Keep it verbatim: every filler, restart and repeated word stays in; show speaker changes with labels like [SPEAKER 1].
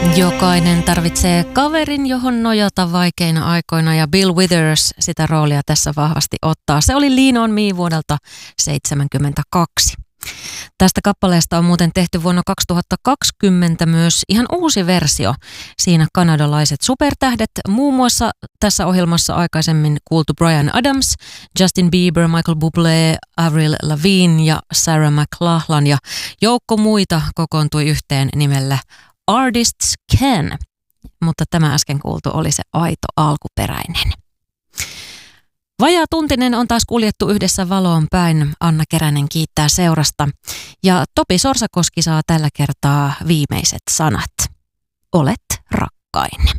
[SPEAKER 1] Jokainen tarvitsee kaverin, johon nojata vaikeina aikoina, ja Bill Withers sitä roolia tässä vahvasti ottaa. Se oli Lean on Me vuodelta seitsemänkymmentäkaksi. Tästä kappaleesta on muuten tehty vuonna kaksituhattakaksikymmentä myös ihan uusi versio. Siinä kanadalaiset supertähdet, muun muassa tässä ohjelmassa aikaisemmin kuultu Bryan Adams, Justin Bieber, Michael Bublé, Avril Lavigne ja Sarah McLachlan ja joukko muita kokoontui yhteen nimellä Artists Can, mutta tämä äsken kuultu oli se aito alkuperäinen. Vajaa tuntinen on taas kuljettu yhdessä valoon päin. Anna Keränen kiittää seurasta. Ja Topi Sorsakoski saa tällä kertaa viimeiset sanat. Olet rakkain.